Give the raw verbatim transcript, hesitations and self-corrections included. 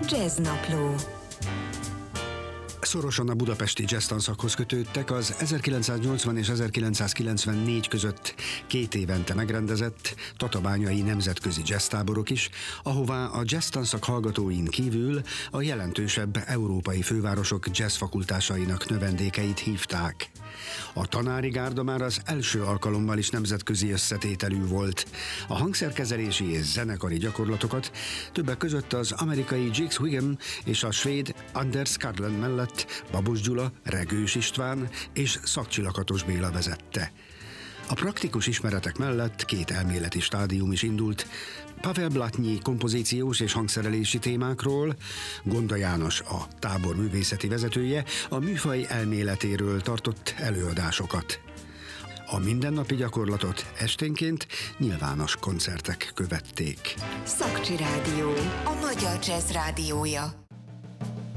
Jazznapló. Szorosan a budapesti jazz tanszakhoz kötődtek az ezerkilencszáznyolcvan és ezerkilencszázkilencvennégy között két évente megrendezett tatabányai nemzetközi jazztáborok is, ahová a jazz tanszak hallgatóin kívül a jelentősebb európai fővárosok jazz fakultásainak növendékeit hívták. A tanári gárda már az első alkalommal is nemzetközi összetételű volt. A hangszerkezelési és zenekari gyakorlatokat többek között az amerikai Jigs Wiggum és a svéd Anders Karlen mellett Babos Gyula, Regős István és Szakcsi-Lakatos Béla vezette. A praktikus ismeretek mellett két elméleti stádium is indult, Pavel Blatnyi kompozíciós és hangszerelési témákról, Gonda János, a tábor művészeti vezetője, a műfaj elméletéről tartott előadásokat. A mindennapi gyakorlatot esténként nyilvános koncertek követték. Szakcsi Rádió, a magyar jazz rádiója.